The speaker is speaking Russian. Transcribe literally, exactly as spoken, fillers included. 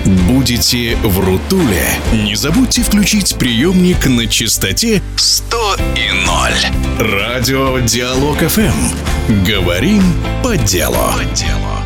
Будете в Рутуле? Не забудьте включить приемник на частоте сто и ноль. Радио Диалог эф эм. Говорим по делу. По делу.